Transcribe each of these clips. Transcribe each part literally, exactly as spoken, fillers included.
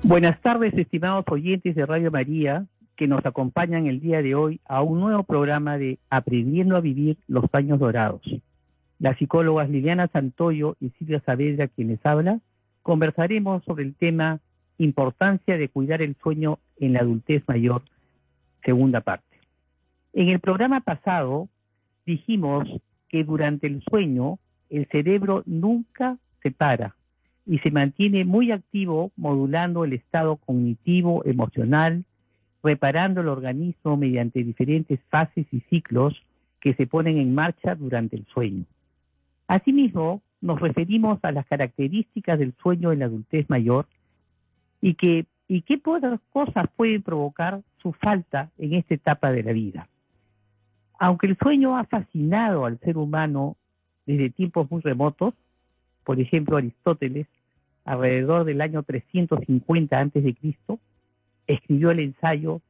Buenas tardes, estimados oyentes de Radio María, que nos acompañan el día de hoy a un nuevo programa de Aprendiendo a Vivir los Años Dorados. Las psicólogas Liliana Santoyo y Silvia Saavedra, quienes hablan, conversaremos sobre el tema Importancia de cuidar el sueño en la adultez mayor, segunda parte. En el programa pasado dijimos que durante el sueño el cerebro nunca se para y se mantiene muy activo, modulando el estado cognitivo, emocional, reparando el organismo mediante diferentes fases y ciclos que se ponen en marcha durante el sueño. Asimismo, nos referimos a las características del sueño en la adultez mayor y, que, y qué cosas pueden provocar su falta en esta etapa de la vida. Aunque el sueño ha fascinado al ser humano desde tiempos muy remotos, por ejemplo, Aristóteles, alrededor del año trescientos cincuenta antes de Cristo, escribió el ensayo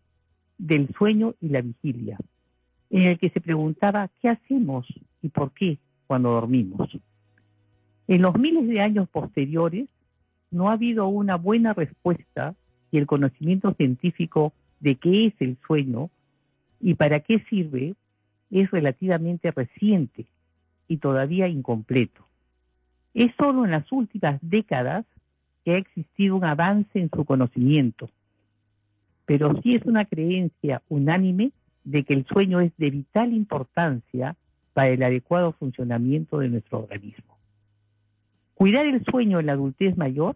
del sueño y la vigilia, en el que se preguntaba qué hacemos y por qué cuando dormimos. En los miles de años posteriores, no ha habido una buena respuesta y el conocimiento científico de qué es el sueño y para qué sirve es relativamente reciente y todavía incompleto. Es solo en las últimas décadas que ha existido un avance en su conocimiento, pero sí es una creencia unánime de que el sueño es de vital importancia para el adecuado funcionamiento de nuestro organismo. Cuidar el sueño en la adultez mayor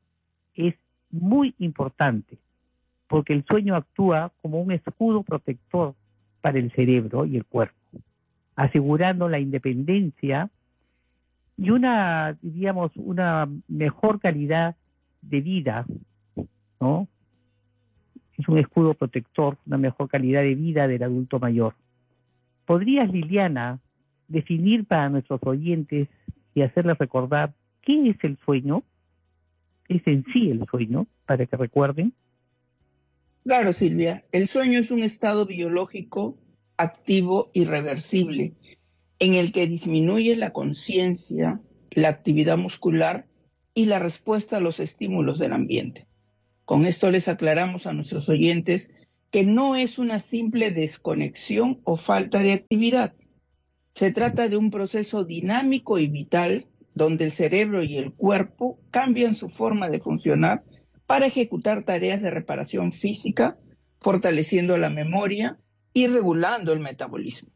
es muy importante, porque el sueño actúa como un escudo protector para el cerebro y el cuerpo, asegurando la independencia y una, diríamos, una mejor calidad de vida, ¿no? Es un escudo protector, una mejor calidad de vida del adulto mayor. ¿Podrías, Liliana, definir para nuestros oyentes y hacerles recordar qué es el sueño? ¿Es en sí el sueño, para que recuerden? Claro, Silvia. El sueño es un estado biológico activo y reversible, en el que disminuye la conciencia, la actividad muscular y la respuesta a los estímulos del ambiente. Con esto les aclaramos a nuestros oyentes que no es una simple desconexión o falta de actividad. Se trata de un proceso dinámico y vital donde el cerebro y el cuerpo cambian su forma de funcionar para ejecutar tareas de reparación física, fortaleciendo la memoria y regulando el metabolismo.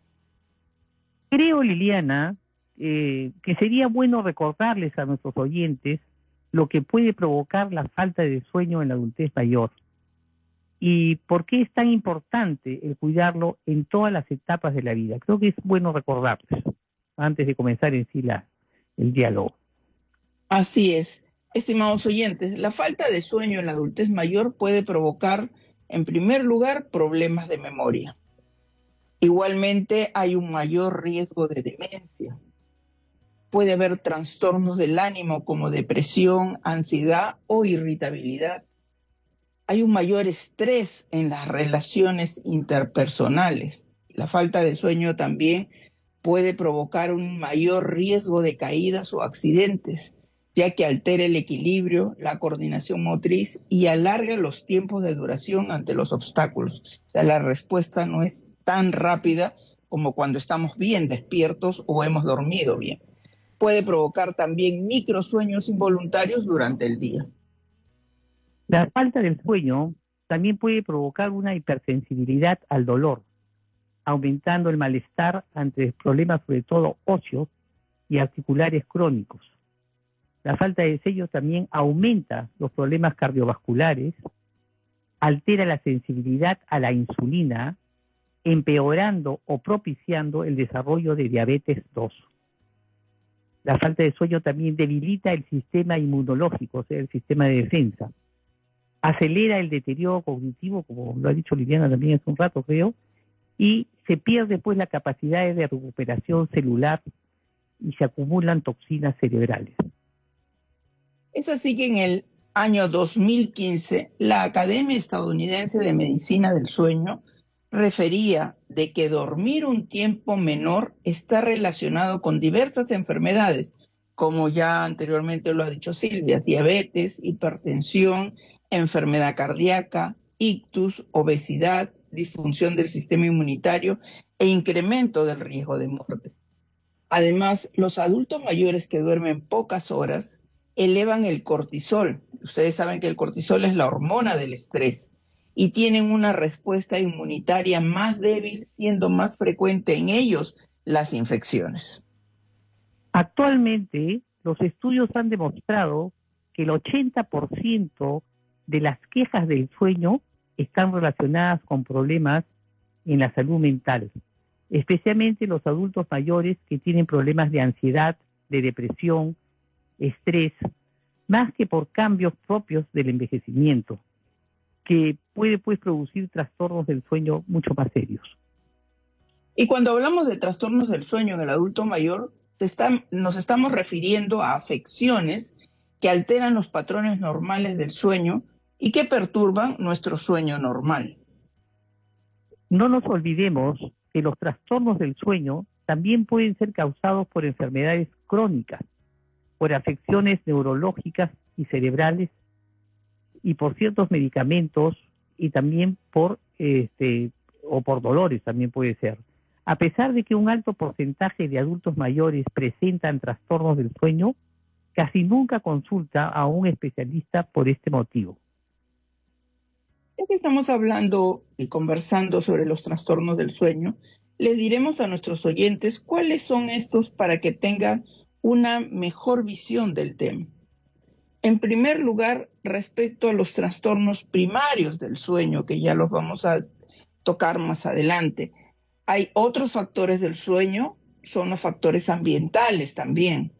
Creo, Liliana, eh, que sería bueno recordarles a nuestros oyentes lo que puede provocar la falta de sueño en la adultez mayor y por qué es tan importante el cuidarlo en todas las etapas de la vida. Creo que es bueno recordarles antes de comenzar en sí la, el diálogo. Así es. Estimados oyentes, la falta de sueño en la adultez mayor puede provocar, en primer lugar, problemas de memoria. Igualmente, hay un mayor riesgo de demencia. Puede haber trastornos del ánimo como depresión, ansiedad o irritabilidad. Hay un mayor estrés en las relaciones interpersonales. La falta de sueño también puede provocar un mayor riesgo de caídas o accidentes, ya que altera el equilibrio, la coordinación motriz y alarga los tiempos de duración ante los obstáculos. O sea, la respuesta no es tan rápida como cuando estamos bien despiertos o hemos dormido bien. Puede provocar también microsueños involuntarios durante el día. La falta del sueño también puede provocar una hipersensibilidad al dolor, aumentando el malestar ante problemas sobre todo óseos y articulares crónicos. La falta de sueño también aumenta los problemas cardiovasculares, altera la sensibilidad a la insulina, empeorando o propiciando el desarrollo de diabetes dos. La falta de sueño también debilita el sistema inmunológico, o sea, el sistema de defensa. Acelera el deterioro cognitivo, como lo ha dicho Liliana también hace un rato, creo, y se pierde pues la capacidad de recuperación celular y se acumulan toxinas cerebrales. Es así que en el año dos mil quince, la Academia Estadounidense de Medicina del Sueño refería de que dormir un tiempo menor está relacionado con diversas enfermedades, como ya anteriormente lo ha dicho Silvia, diabetes, hipertensión, enfermedad cardíaca, ictus, obesidad, disfunción del sistema inmunitario e incremento del riesgo de muerte. Además, los adultos mayores que duermen pocas horas elevan el cortisol. Ustedes saben que el cortisol es la hormona del estrés y tienen una respuesta inmunitaria más débil, siendo más frecuente en ellos las infecciones. Actualmente, los estudios han demostrado que el ochenta por ciento de las quejas del sueño están relacionadas con problemas en la salud mental, especialmente los adultos mayores que tienen problemas de ansiedad, de depresión, estrés, más que por cambios propios del envejecimiento, que puede pues producir trastornos del sueño mucho más serios. Y cuando hablamos de trastornos del sueño en el adulto mayor, se están, nos estamos refiriendo a afecciones que alteran los patrones normales del sueño y que perturban nuestro sueño normal. No nos olvidemos que los trastornos del sueño también pueden ser causados por enfermedades crónicas, por afecciones neurológicas y cerebrales y por ciertos medicamentos y también por este o por dolores también puede ser. A pesar de que un alto porcentaje de adultos mayores presentan trastornos del sueño, casi nunca consulta a un especialista por este motivo. Ya que estamos hablando y conversando sobre los trastornos del sueño, les diremos a nuestros oyentes cuáles son estos para que tengan una mejor visión del tema. En primer lugar, respecto a los trastornos primarios del sueño, que ya los vamos a tocar más adelante, hay otros factores del sueño, son los factores ambientales también.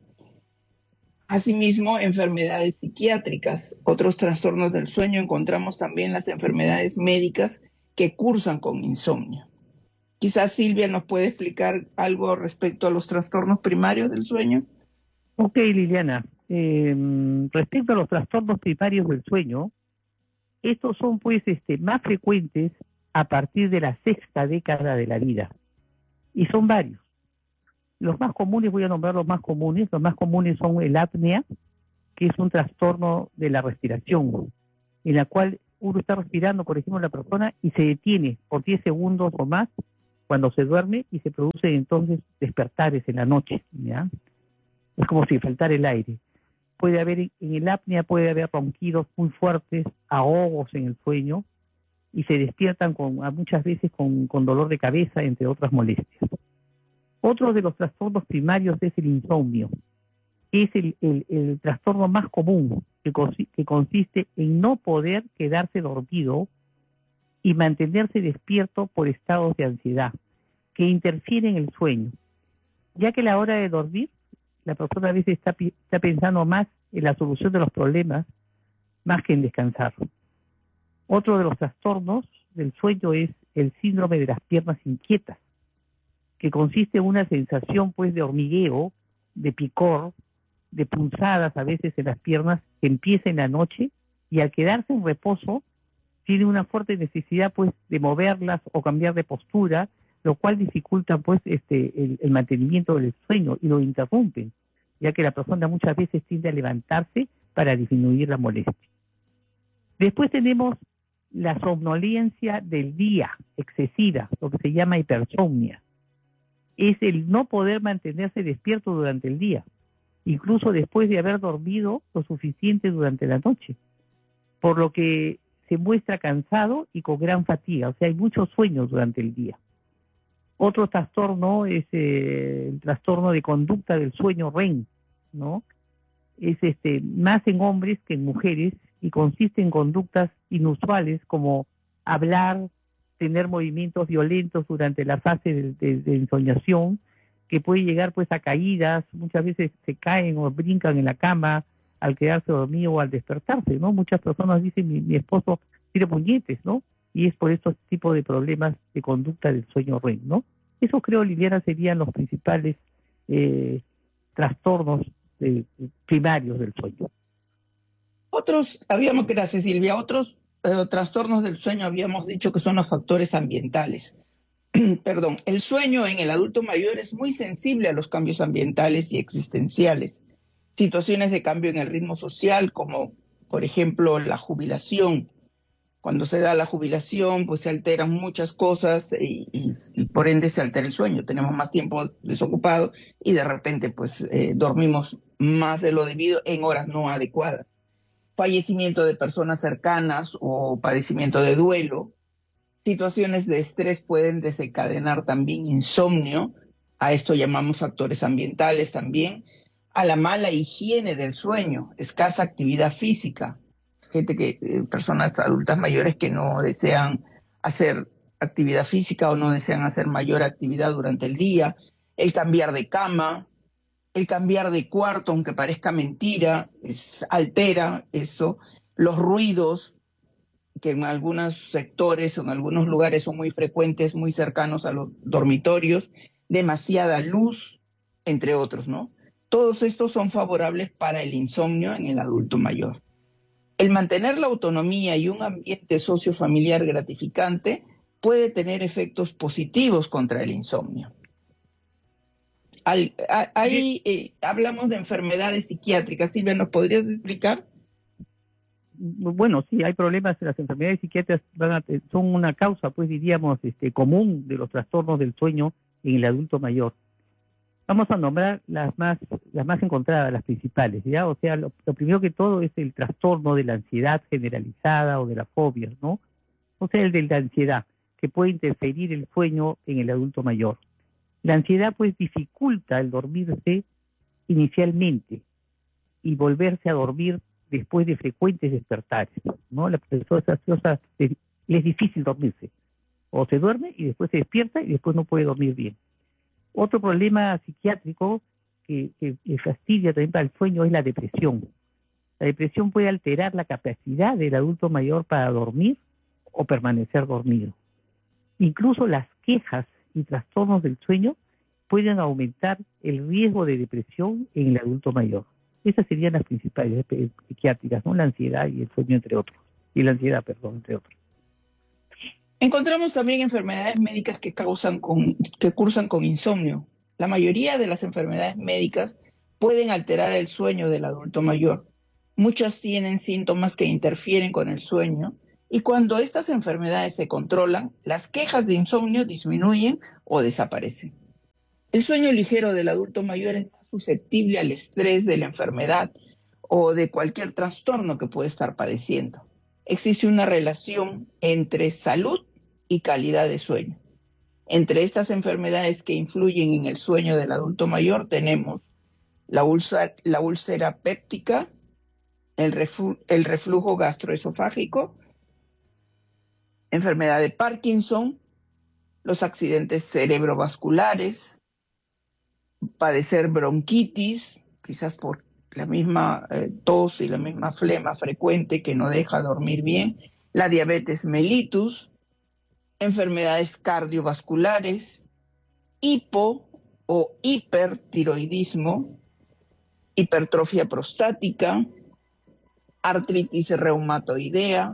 Asimismo, enfermedades psiquiátricas, otros trastornos del sueño, encontramos también las enfermedades médicas que cursan con insomnio. Quizás Silvia nos puede explicar algo respecto a los trastornos primarios del sueño. Ok, Liliana. Eh, respecto a los trastornos primarios del sueño, estos son pues este, más frecuentes a partir de la sexta década de la vida. Y son varios. Los más comunes, voy a nombrar los más comunes, los más comunes son el apnea, que es un trastorno de la respiración, en la cual uno está respirando, por ejemplo, la persona y se detiene por diez segundos o más cuando se duerme y se producen entonces despertares en la noche, ¿ya? Es como si faltara el aire. Puede haber, en el apnea puede haber ronquidos muy fuertes, ahogos en el sueño, y se despiertan con, muchas veces con, con dolor de cabeza, entre otras molestias. Otro de los trastornos primarios es el insomnio, que es el, el, el trastorno más común, que, que consiste en no poder quedarse dormido y mantenerse despierto por estados de ansiedad, que interfieren en el sueño, ya que a la hora de dormir, la persona a veces está, está pensando más en la solución de los problemas, más que en descansar. Otro de los trastornos del sueño es el síndrome de las piernas inquietas, que consiste en una sensación pues de hormigueo, de picor, de punzadas a veces en las piernas que empieza en la noche y al quedarse en reposo tiene una fuerte necesidad pues de moverlas o cambiar de postura, lo cual dificulta pues este el, el mantenimiento del sueño y lo interrumpen, ya que la persona muchas veces tiende a levantarse para disminuir la molestia. Después tenemos la somnolencia del día excesiva, lo que se llama hipersomnia. Es el no poder mantenerse despierto durante el día, incluso después de haber dormido lo suficiente durante la noche, por lo que se muestra cansado y con gran fatiga, o sea, hay muchos sueños durante el día. Otro trastorno es eh, el trastorno de conducta del sueño R E M, ¿no? Es este, más en hombres que en mujeres y consiste en conductas inusuales como hablar, tener movimientos violentos durante la fase de, de, de ensoñación, que puede llegar pues a caídas, muchas veces se caen o brincan en la cama al quedarse dormido o al despertarse, ¿no? Muchas personas dicen, mi, mi esposo tiene puñetes, ¿no? Y es por estos tipos de problemas de conducta del sueño R E M, ¿no? Eso creo, Liliana, serían los principales eh, trastornos de, de primarios del sueño. Otros, habíamos, gracias Silvia, otros eh, trastornos del sueño habíamos dicho que son los factores ambientales. Perdón, el sueño en el adulto mayor es muy sensible a los cambios ambientales y existenciales. Situaciones de cambio en el ritmo social, como por ejemplo la jubilación. Cuando se da la jubilación, pues se alteran muchas cosas y, y, y por ende se altera el sueño. Tenemos más tiempo desocupado y de repente pues eh, dormimos más de lo debido en horas no adecuadas. Fallecimiento de personas cercanas o padecimiento de duelo. Situaciones de estrés pueden desencadenar también insomnio. A esto llamamos factores ambientales también. A la mala higiene del sueño, escasa actividad física. Gente que, eh, personas adultas mayores que no desean hacer actividad física o no desean hacer mayor actividad durante el día. El cambiar de cama, el cambiar de cuarto, aunque parezca mentira, es, altera eso. Los ruidos, que en algunos sectores o en algunos lugares son muy frecuentes, muy cercanos a los dormitorios, demasiada luz, entre otros, ¿no? Todos estos son favorables para el insomnio en el adulto mayor. El mantener la autonomía y un ambiente sociofamiliar gratificante puede tener efectos positivos contra el insomnio. Al, a, ahí eh, hablamos de enfermedades psiquiátricas. Silvia, ¿nos podrías explicar? Bueno, sí, hay problemas. Las enfermedades psiquiátricas van a, son una causa, pues diríamos, este, común de los trastornos del sueño en el adulto mayor. Vamos a nombrar las más, las más encontradas, las principales, ¿ya? O sea, lo, lo primero que todo es el trastorno de la ansiedad generalizada o de la fobia, ¿no? O sea, el de la ansiedad, que puede interferir el sueño en el adulto mayor. La ansiedad, pues, dificulta el dormirse inicialmente y volverse a dormir después de frecuentes despertares, ¿no? La persona ansiosa le es difícil dormirse. O se duerme y después se despierta y después no puede dormir bien. Otro problema psiquiátrico que, que, que fastidia también para el sueño es la depresión. La depresión puede alterar la capacidad del adulto mayor para dormir o permanecer dormido. Incluso las quejas y trastornos del sueño pueden aumentar el riesgo de depresión en el adulto mayor. Esas serían las principales psiquiátricas, ¿no? La ansiedad y el sueño, entre otros. Y la ansiedad, perdón, entre otros. Encontramos también enfermedades médicas que causan con, que cursan con insomnio. La mayoría de las enfermedades médicas pueden alterar el sueño del adulto mayor. Muchas tienen síntomas que interfieren con el sueño y cuando estas enfermedades se controlan, las quejas de insomnio disminuyen o desaparecen. El sueño ligero del adulto mayor es susceptible al estrés de la enfermedad o de cualquier trastorno que puede estar padeciendo. Existe una relación entre salud y calidad de sueño. Entre estas enfermedades que influyen en el sueño del adulto mayor tenemos la úlcera, la úlcera péptica, el, reflu, el reflujo gastroesofágico, enfermedad de Parkinson, los accidentes cerebrovasculares, padecer bronquitis, quizás por la misma eh, tos y la misma flema frecuente que no deja dormir bien, la diabetes mellitus, enfermedades cardiovasculares, hipo o hipertiroidismo, hipertrofia prostática, artritis reumatoidea,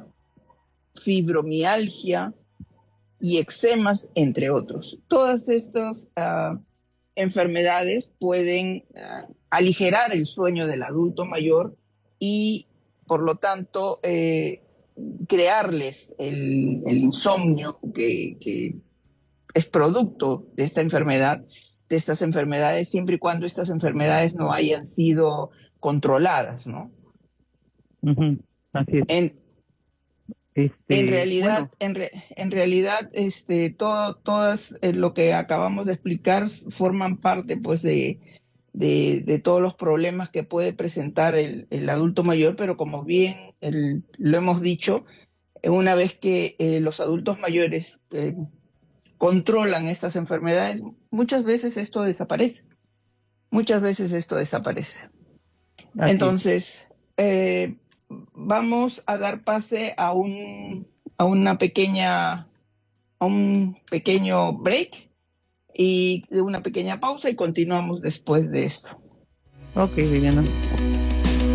fibromialgia y eczemas, entre otros. Todas estas uh, enfermedades pueden uh, aligerar el sueño del adulto mayor y, por lo tanto, eh, crearles el, el insomnio que, que es producto de esta enfermedad, de estas enfermedades, siempre y cuando estas enfermedades no hayan sido controladas, ¿no? Uh-huh. Así es. En, este, en realidad, bueno. en, re, en realidad, este, todo, todas eh, lo que acabamos de explicar forman parte, pues, de De, de todos los problemas que puede presentar el, el adulto mayor, pero como bien el, lo hemos dicho, una vez que eh, los adultos mayores eh, controlan estas enfermedades, muchas veces esto desaparece. Muchas veces esto desaparece. Así Entonces, eh, vamos a dar pase a un, a una pequeña, a un pequeño break y de una pequeña pausa y continuamos después de esto. Ok, Viviana.